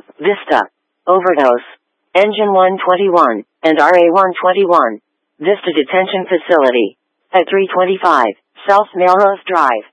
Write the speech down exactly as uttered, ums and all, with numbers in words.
Vista. Overdose. Engine one twenty-one, and R A one twenty-one. Vista Detention Facility. At three twenty-five, South Melrose Drive.